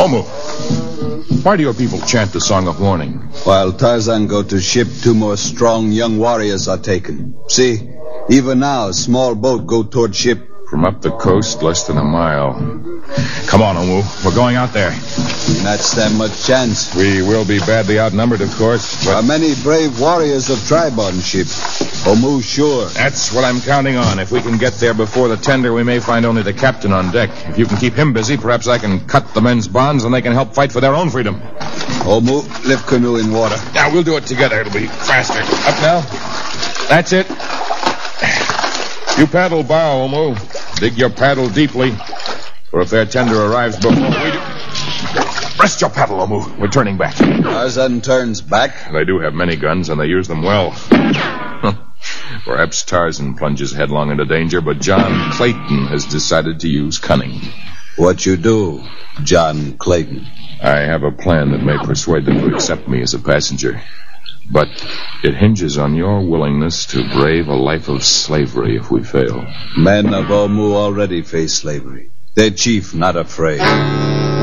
Omu, why do your people chant the song of warning? While Tarzan go to ship, 2 more strong young warriors are taken. See, even now, a small boat go toward ship. From up the coast, less than a mile. Come on, Omu. We're going out there. Not stand much chance. We will be badly outnumbered, of course. There are many brave warriors of tribe on ship. Omu, sure. That's what I'm counting on. If we can get there before the tender, we may find only the captain on deck. If you can keep him busy, perhaps I can cut the men's bonds and they can help fight for their own freedom. Omu, lift canoe in water. Now, we'll do it together. It'll be faster. Up now. That's it. You paddle bow, Omu. Dig your paddle deeply, for if their tender arrives before we do... Rest your paddle, Omu. We're turning back. Tarzan turns back. They do have many guns, and they use them well. Perhaps Tarzan plunges headlong into danger, but John Clayton has decided to use cunning. What you do, John Clayton? I have a plan that may persuade them to accept me as a passenger. But it hinges on your willingness to brave a life of slavery if we fail. Men of Omu already face slavery. Their chief not afraid.